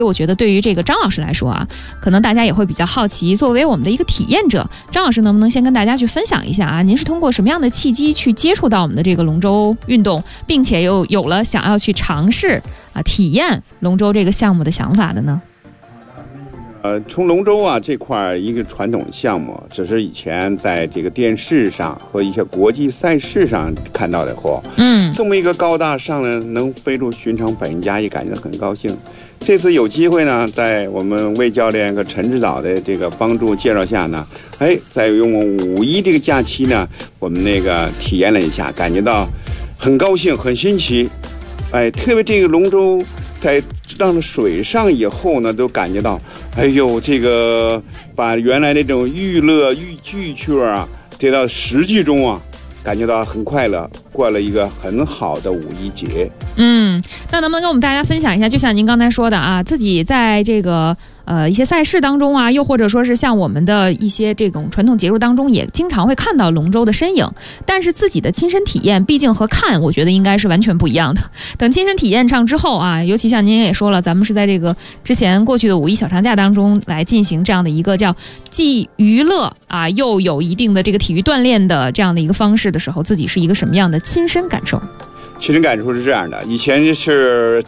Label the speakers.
Speaker 1: 我觉得对于这个张老师来说啊，可能大家也会比较好奇，作为我们的一个体验者，张老师能不能先跟大家去分享一下啊？您是通过什么样的契机去接触到我们的这个龙舟运动，并且又有了想要去尝试体验龙舟这个项目的想法的呢？
Speaker 2: 从龙舟啊这块一个传统项目，只是以前在这个电视上和一些国际赛事上看到的货。这么一个高大上呢，能飞入寻常百姓家，也感觉很高兴。这次有机会呢，在我们魏教练和陈指导的这个帮助介绍下呢，在用5·1这个假期呢，我们那个体验了一下，感觉到很高兴，很新奇。特别这个龙舟在上了水上以后呢，都感觉到，这个把原来那种娱乐趣啊，得到实际中啊，感觉到很快乐，过了一个很好的5·1节。
Speaker 1: 那能不能跟我们大家分享一下，就像您刚才说的啊，自己在这个一些赛事当中啊，又或者说是像我们的一些这种传统节日当中，也经常会看到龙舟的身影，但是自己的亲身体验毕竟和看我觉得应该是完全不一样的。等亲身体验上之后啊，尤其像您也说了，咱们是在这个之前过去的5·1小长假当中来进行这样的一个叫既娱乐啊又有一定的这个体育锻炼的这样的一个方式的时候，自己是一个什么样的亲身感受？
Speaker 2: 亲身感受是这样的，以前是